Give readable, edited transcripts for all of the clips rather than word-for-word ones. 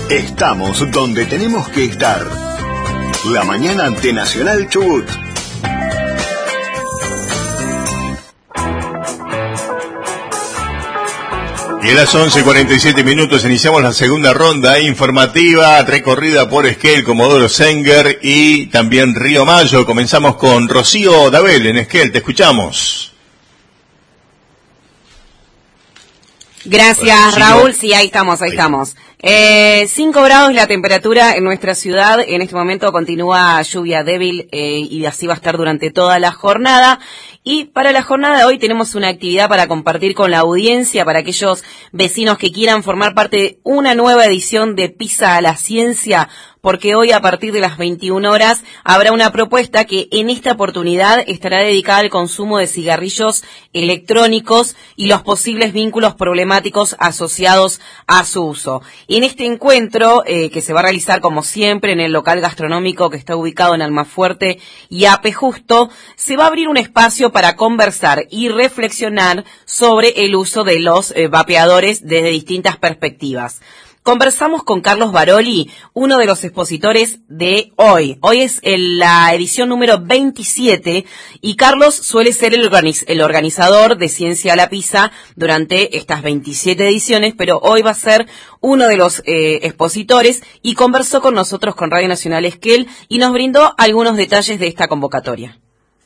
Estamos donde tenemos que estar. La mañana de Nacional Chubut. Y a las 11:47 iniciamos la segunda ronda informativa, recorrida por Esquel, Comodoro Senger y también Río Mayo. Comenzamos con Rocío Dabel en Esquel, te escuchamos. Gracias, Raúl. Sí, ahí estamos. 5 grados la temperatura en nuestra ciudad. En este momento continúa lluvia débil y así va a estar durante toda la jornada. Y para la jornada de hoy tenemos una actividad para compartir con la audiencia, para aquellos vecinos que quieran formar parte de una nueva edición de Pisa a la Ciencia, porque hoy a partir de las 21 horas habrá una propuesta que en esta oportunidad estará dedicada al consumo de cigarrillos electrónicos y los posibles vínculos problemáticos asociados a su uso. Y en este encuentro, que se va a realizar como siempre en el local gastronómico que está ubicado en Almafuerte y Ape Justo, se va a abrir un espacio para conversar y reflexionar sobre el uso de los vapeadores desde distintas perspectivas. Conversamos con Carlos Baroli, uno de los expositores de hoy. Hoy es la edición número 27 y Carlos suele ser el organizador de Ciencia a la Pisa durante estas 27 ediciones, pero hoy va a ser uno de los expositores y conversó con nosotros con Radio Nacional Esquel y nos brindó algunos detalles de esta convocatoria.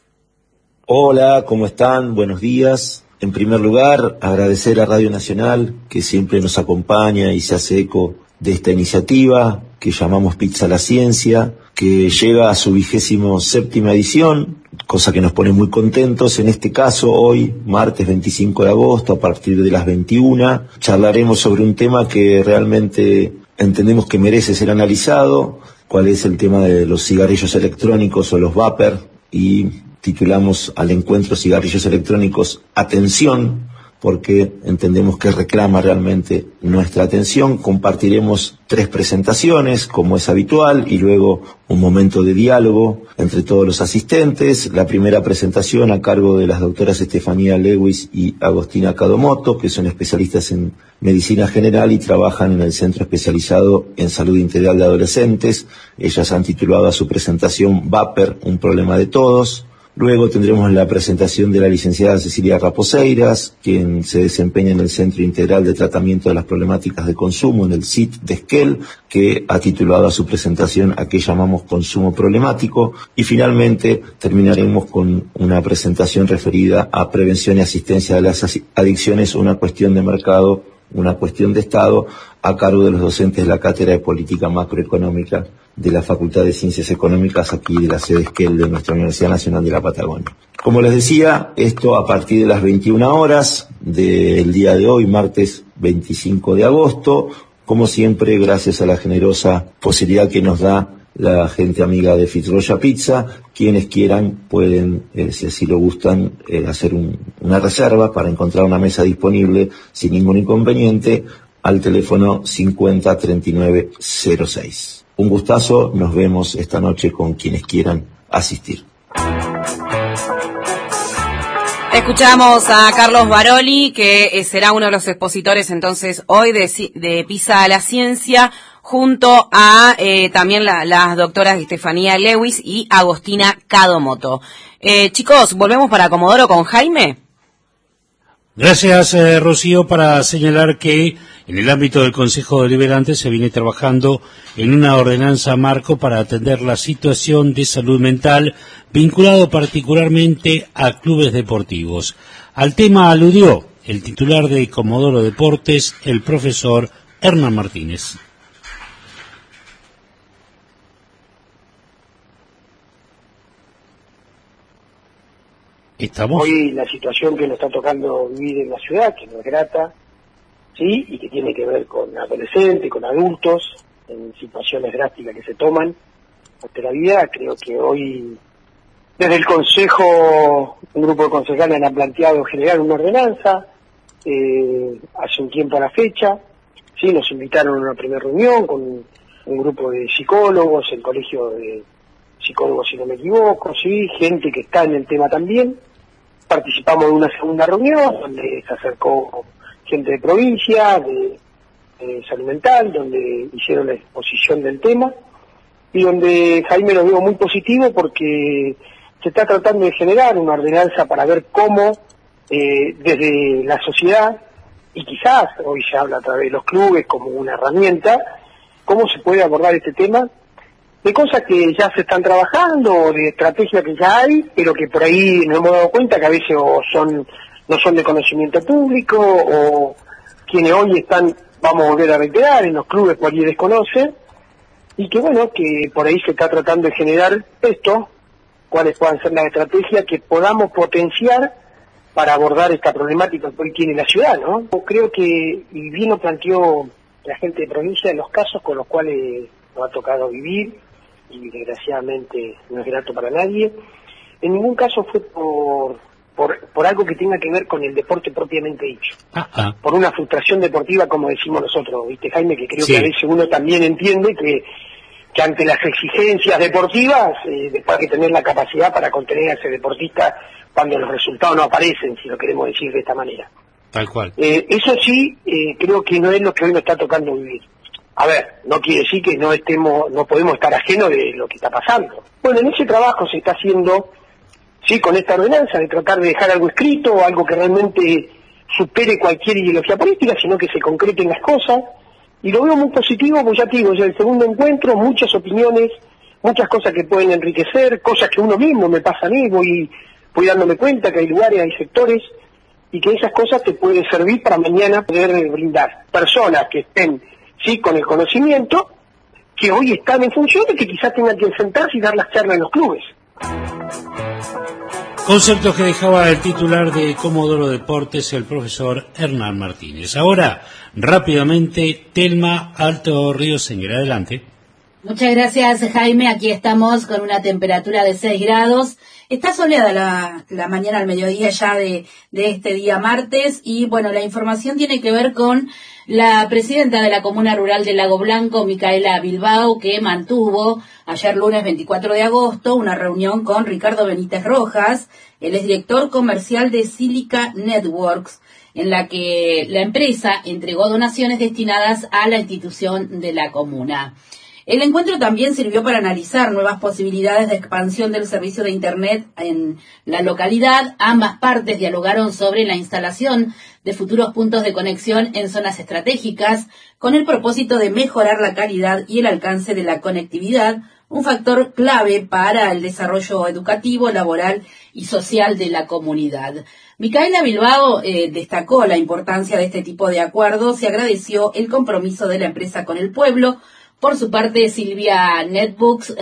Hola, ¿cómo están? Buenos días. En primer lugar, agradecer a Radio Nacional, que siempre nos acompaña y se hace eco de esta iniciativa que llamamos Pizza a la Ciencia, que llega a su 27ª edición, cosa que nos pone muy contentos. En este caso, hoy, martes 25 de agosto, a partir de las 21, charlaremos sobre un tema que realmente entendemos que merece ser analizado, cuál es el tema de los cigarrillos electrónicos o los vapor, y titulamos al encuentro Cigarrillos Electrónicos Atención, porque entendemos que reclama realmente nuestra atención. Compartiremos 3 presentaciones, como es habitual, y luego un momento de diálogo entre todos los asistentes. La primera presentación a cargo de las doctoras Estefanía Lewis y Agostina Cadomoto, que son especialistas en medicina general y trabajan en el Centro Especializado en Salud Integral de Adolescentes. Ellas han titulado a su presentación Vapor, un problema de todos. Luego tendremos la presentación de la licenciada Cecilia Raposeiras, quien se desempeña en el Centro Integral de Tratamiento de las Problemáticas de Consumo, en el CIT de Esquel, que ha titulado a su presentación a qué llamamos consumo problemático. Y finalmente terminaremos con una presentación referida a prevención y asistencia de las adicciones, una cuestión de mercado, una cuestión de Estado, a cargo de los docentes de la Cátedra de Política Macroeconómica de la Facultad de Ciencias Económicas aquí de la sede Esquel de nuestra Universidad Nacional de la Patagonia. Como les decía, esto a partir de las 21 horas del día de hoy, martes 25 de agosto, como siempre, gracias a la generosa posibilidad que nos da la gente amiga de Fitzroya Pizza. Quienes quieran pueden, si así lo gustan, hacer una reserva para encontrar una mesa disponible sin ningún inconveniente al teléfono 50 39 06. Un gustazo, nos vemos esta noche con quienes quieran asistir. Escuchamos a Carlos Baroli, que será uno de los expositores entonces hoy de Pisa a la Ciencia, junto a también las doctoras Estefanía Lewis y Agostina Cadomoto. Chicos, volvemos para Comodoro con Jaime. Gracias, Rocío, para señalar que en el ámbito del Consejo Deliberante se viene trabajando en una ordenanza marco para atender la situación de salud mental vinculado particularmente a clubes deportivos. Al tema aludió el titular de Comodoro Deportes, el profesor Hernán Martínez. Hoy la situación que nos está tocando vivir en la ciudad, que no es grata, sí, y que tiene que ver con adolescentes, con adultos, en situaciones drásticas que se toman ante la vida. Creo que hoy, desde el Consejo, un grupo de concejales han planteado generar una ordenanza, hace un tiempo a la fecha, sí, nos invitaron a una primera reunión con un grupo de psicólogos, el Colegio de Psicólogos, si no me equivoco, sí, gente que está en el tema también. Participamos de una segunda reunión donde se acercó gente de provincia, de Salud Mental, donde hicieron la exposición del tema, y donde Jaime lo veo muy positivo porque se está tratando de generar una ordenanza para ver cómo desde la sociedad, y quizás hoy se habla a través de los clubes como una herramienta, cómo se puede abordar este tema, de cosas que ya se están trabajando, de estrategias que ya hay, pero que por ahí nos hemos dado cuenta que a veces no son de conocimiento público, o quienes hoy están, vamos a volver a reiterar, en los clubes por ahí desconocen, y que bueno, que por ahí se está tratando de generar esto, cuáles puedan ser las estrategias que podamos potenciar para abordar esta problemática que hoy tiene la ciudad, ¿no? Creo que, y bien lo planteó la gente de provincia, en los casos con los cuales nos ha tocado vivir, y desgraciadamente no es grato para nadie, en ningún caso fue por algo que tenga que ver con el deporte propiamente dicho. Por una frustración deportiva, como decimos nosotros, ¿viste, Jaime? Que creo que a veces uno también entiende que ante las exigencias deportivas, después hay que tener la capacidad para contener a ese deportista cuando los resultados no aparecen, si lo queremos decir de esta manera. Tal cual. Eso sí, creo que no es lo que hoy nos está tocando vivir. A ver, no quiere decir que no podemos estar ajenos de lo que está pasando. Bueno, en ese trabajo se está haciendo, sí, con esta ordenanza, de tratar de dejar algo escrito, algo que realmente supere cualquier ideología política, sino que se concreten las cosas, y lo veo muy positivo, pues ya te digo, ya el segundo encuentro, muchas opiniones, muchas cosas que pueden enriquecer, cosas que uno mismo me pasa a mí, voy dándome cuenta que hay lugares, hay sectores, y que esas cosas te pueden servir para mañana poder brindar personas que estén, sí, con el conocimiento, que hoy están en funciones, que quizás tengan que sentarse y dar las charlas en los clubes. Conceptos que dejaba el titular de Comodoro Deportes, el profesor Hernán Martínez. Ahora, rápidamente, Telma Alto Río Señor, adelante. Muchas gracias, Jaime. Aquí estamos con una temperatura de 6 grados. Está soleada la mañana al mediodía ya de este día martes, y bueno, la información tiene que ver con la presidenta de la Comuna Rural de Lago Blanco, Micaela Bilbao, que mantuvo ayer lunes 24 de agosto una reunión con Ricardo Benítez Rojas, el exdirector comercial de Silica Networks, en la que la empresa entregó donaciones destinadas a la institución de la comuna. El encuentro también sirvió para analizar nuevas posibilidades de expansión del servicio de Internet en la localidad. Ambas partes dialogaron sobre la instalación de futuros puntos de conexión en zonas estratégicas, con el propósito de mejorar la calidad y el alcance de la conectividad, un factor clave para el desarrollo educativo, laboral y social de la comunidad. Micaela Bilbao destacó la importancia de este tipo de acuerdos y agradeció el compromiso de la empresa con el pueblo. Por su parte, Silica Networks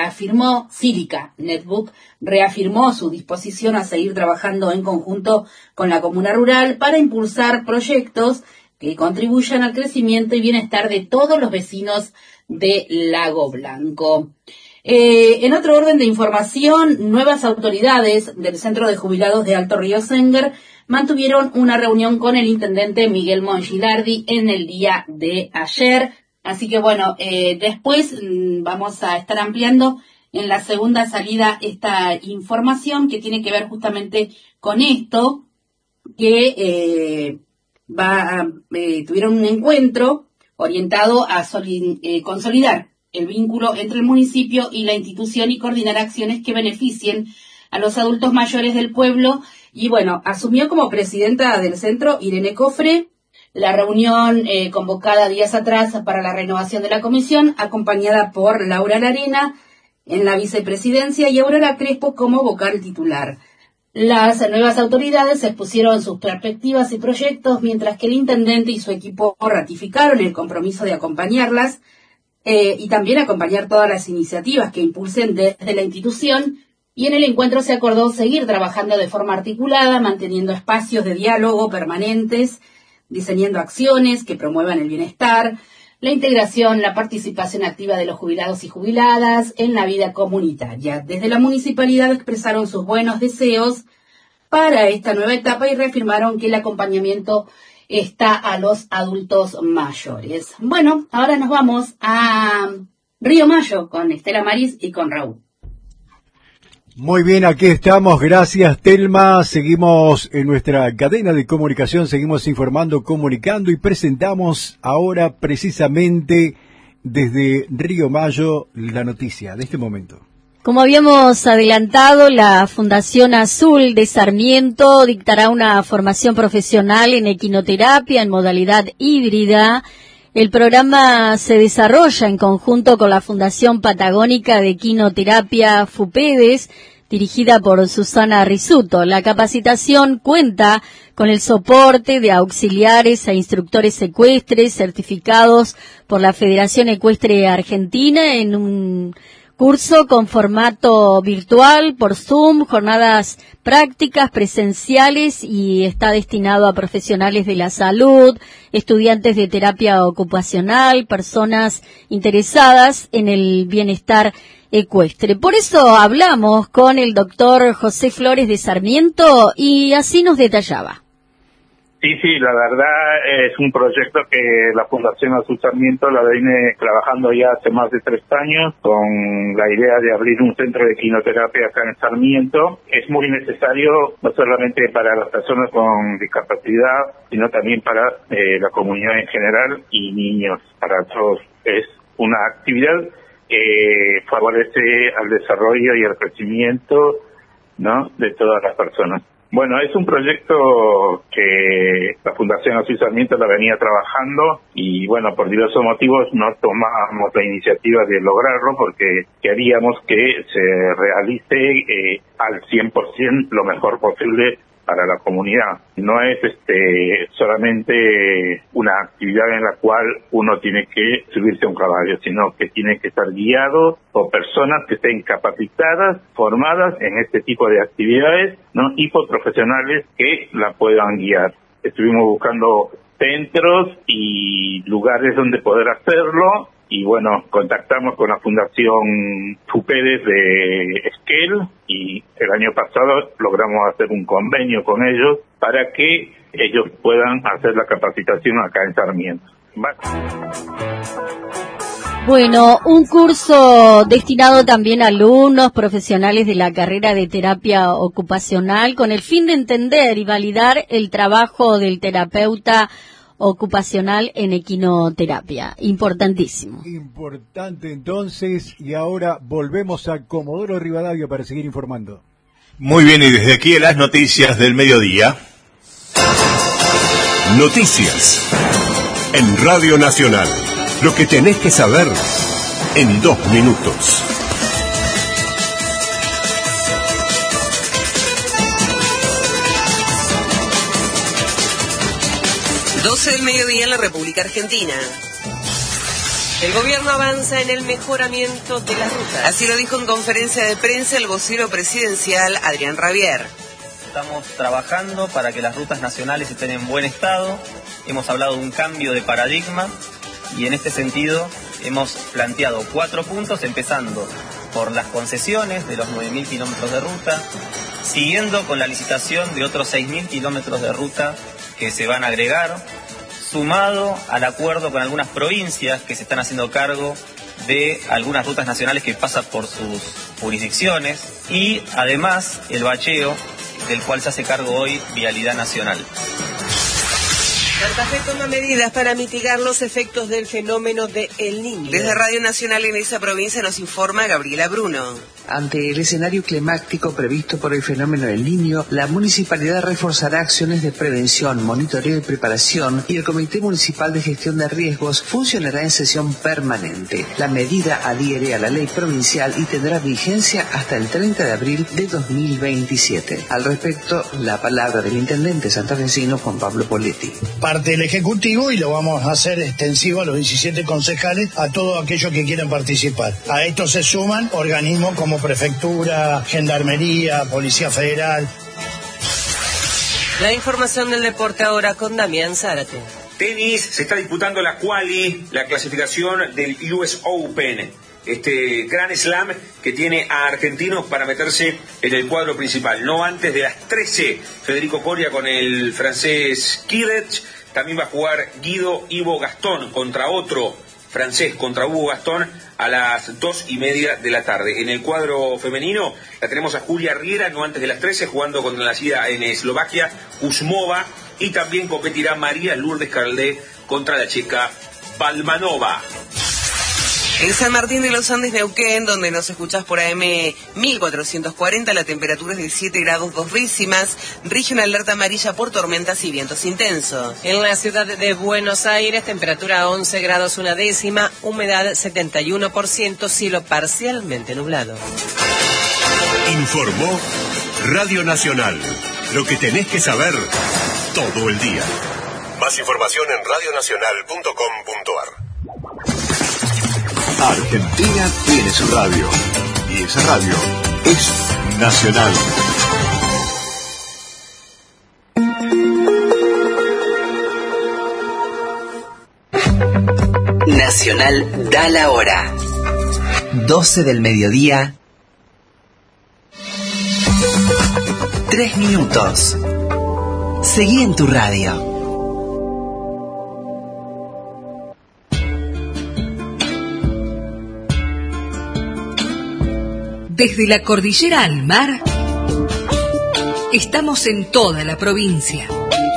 reafirmó su disposición a seguir trabajando en conjunto con la comuna rural para impulsar proyectos que contribuyan al crecimiento y bienestar de todos los vecinos de Lago Blanco. En otro orden de información, nuevas autoridades del Centro de Jubilados de Alto Río Senger mantuvieron una reunión con el intendente Miguel Mongilardi en el día de ayer. Así que bueno, después vamos a estar ampliando en la segunda salida esta información que tiene que ver justamente con esto, que tuvieron un encuentro orientado a consolidar el vínculo entre el municipio y la institución y coordinar acciones que beneficien a los adultos mayores del pueblo. Y bueno, asumió como presidenta del centro Irene Cofre. La reunión convocada días atrás para la renovación de la comisión, acompañada por Laura Larena en la vicepresidencia y Aurora Crespo como vocal titular. Las nuevas autoridades expusieron sus perspectivas y proyectos, mientras que el intendente y su equipo ratificaron el compromiso de acompañarlas y también acompañar todas las iniciativas que impulsen desde la institución. Y en el encuentro se acordó seguir trabajando de forma articulada, manteniendo espacios de diálogo permanentes, diseñando acciones que promuevan el bienestar, la integración, la participación activa de los jubilados y jubiladas en la vida comunitaria. Desde la municipalidad expresaron sus buenos deseos para esta nueva etapa y reafirmaron que el acompañamiento está a los adultos mayores. Bueno, ahora nos vamos a Río Mayo con Estela Maris y con Raúl. Muy bien, aquí estamos, gracias Telma, seguimos en nuestra cadena de comunicación, seguimos informando, comunicando y presentamos ahora precisamente desde Río Mayo la noticia de este momento. Como habíamos adelantado, la Fundación Azul de Sarmiento dictará una formación profesional en equinoterapia en modalidad híbrida. El programa se desarrolla en conjunto con la Fundación Patagónica de Equinoterapia FUPEDES, dirigida por Susana Risuto. La capacitación cuenta con el soporte de auxiliares e instructores ecuestres certificados por la Federación Ecuestre Argentina en un curso con formato virtual, por Zoom, jornadas prácticas presenciales y está destinado a profesionales de la salud, estudiantes de terapia ocupacional, personas interesadas en el bienestar ecuestre. Por eso hablamos con el doctor José Flores de Sarmiento y así nos detallaba. Sí, la verdad es un proyecto que la Fundación Azul Sarmiento la viene trabajando ya hace más de 3 años con la idea de abrir un centro de equinoterapia acá en Sarmiento. Es muy necesario no solamente para las personas con discapacidad, sino también para la comunidad en general y niños, para todos. Es una actividad que favorece al desarrollo y al crecimiento, ¿no?, de todas las personas. Bueno, es un proyecto que la Fundación Azul Sarmiento la venía trabajando y, bueno, por diversos motivos no tomamos la iniciativa de lograrlo porque queríamos que se realice al 100% lo mejor posible para la comunidad. No es solamente una actividad en la cual uno tiene que subirse a un caballo, sino que tiene que estar guiado por personas que estén capacitadas, formadas en este tipo de actividades, ¿no?, y por profesionales que la puedan guiar. Estuvimos buscando centros y lugares donde poder hacerlo y, bueno, contactamos con la Fundación FUPEDES de Esquel y el año pasado logramos hacer un convenio con ellos para que ellos puedan hacer la capacitación acá en Sarmiento. Bueno, un curso destinado también a alumnos profesionales de la carrera de terapia ocupacional con el fin de entender y validar el trabajo del terapeuta ocupacional en equinoterapia. Importantísimo. Importante entonces, y ahora volvemos a Comodoro Rivadavia para seguir informando. Muy bien, y desde aquí las noticias del mediodía. Noticias en Radio Nacional. Lo que tenés que saber en 2 minutos. Del mediodía en la República Argentina. El gobierno avanza en el mejoramiento de las rutas. Así lo dijo en conferencia de prensa el vocero presidencial Adrián Rabier. Estamos trabajando para que las rutas nacionales estén en buen estado. Hemos hablado de un cambio de paradigma y en este sentido hemos planteado 4 puntos, empezando por las concesiones de los 9.000 kilómetros de ruta, siguiendo con la licitación de otros 6.000 kilómetros de ruta que se van a agregar, sumado al acuerdo con algunas provincias que se están haciendo cargo de algunas rutas nacionales que pasan por sus jurisdicciones y además el bacheo del cual se hace cargo hoy Vialidad Nacional. Santa Fe toma medidas para mitigar los efectos del fenómeno de El Niño. Desde Radio Nacional en esa provincia nos informa Gabriela Bruno. Ante el escenario climático previsto por el fenómeno del Niño, la municipalidad reforzará acciones de prevención, monitoreo y preparación y el Comité Municipal de Gestión de Riesgos funcionará en sesión permanente. La medida adhiere a la ley provincial y tendrá vigencia hasta el 30 de abril de 2027. Al respecto, la palabra del intendente santafesino Juan Pablo Poletti. Parte del Ejecutivo y lo vamos a hacer extensivo a los 17 concejales, a todos aquellos que quieran participar. A esto se suman organismos como Prefectura, Gendarmería, Policía Federal. La información del deporte ahora con Damián Zárate. Tenis, se está disputando la quali, la clasificación del US Open. Este gran slam que tiene a argentinos para meterse en el cuadro principal. No antes de las 13, Federico Coria con el francés Kidech. También va a jugar Guido Ivo Gastón contra otro Francés contra Hugo Gastón a las 2:30 de la tarde. En el cuadro femenino la tenemos a Julia Riera, no antes de las 13, jugando contra la nacida en Eslovaquia, Kuzmova, y también competirá María Lourdes Caldé contra la checa Balmanova. En San Martín de los Andes, Neuquén, donde nos escuchás por AM 1440, la temperatura es de 7 grados 2 décimas, rige una alerta amarilla por tormentas y vientos intensos. En la ciudad de Buenos Aires, temperatura 11 grados 1 décima, humedad 71%, cielo parcialmente nublado. Informó Radio Nacional. Lo que tenés que saber todo el día. Más información en radionacional.com.ar. Argentina tiene su radio, y esa radio es Nacional. Nacional da la hora. 12 del mediodía. 3 minutos. Seguí en tu radio. Desde la cordillera al mar, estamos en toda la provincia.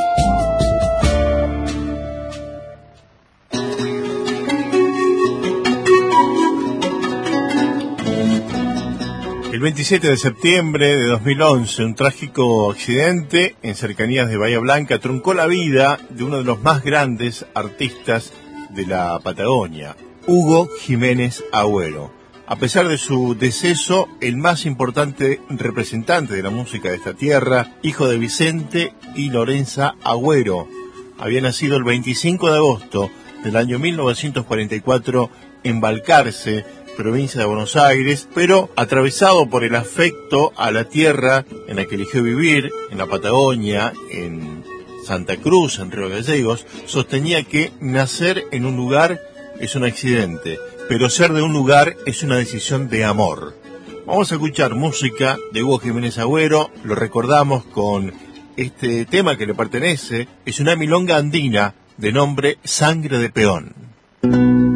El 27 de septiembre de 2011, un trágico accidente en cercanías de Bahía Blanca truncó la vida de uno de los más grandes artistas de la Patagonia, Hugo Jiménez Agüero. A pesar de su deceso, el más importante representante de la música de esta tierra, hijo de Vicente y Lorenza Agüero, había nacido el 25 de agosto del año 1944 en Balcarce, provincia de Buenos Aires, pero atravesado por el afecto a la tierra en la que eligió vivir, en la Patagonia, en Santa Cruz, en Río Gallegos, sostenía que nacer en un lugar es un accidente, pero ser de un lugar es una decisión de amor. Vamos a escuchar música de Hugo Jiménez Agüero, lo recordamos con este tema que le pertenece, es una milonga andina de nombre Sangre de Peón.